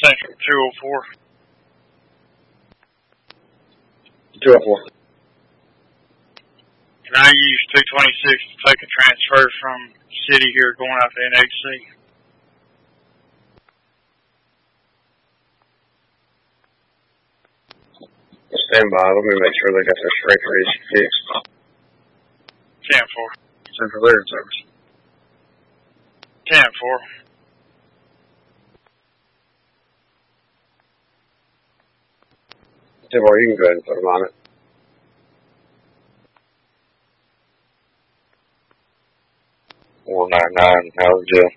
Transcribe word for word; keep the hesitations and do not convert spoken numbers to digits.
Central two oh four. two oh four. Can I use two twenty-six to take a transfer from city here going out to N H C? Stand by. Let me make sure they got their scraper issue fixed. ten four. Central Clearance Service. ten four. ten four, you can go ahead and put them on it. four nine nine, how's it?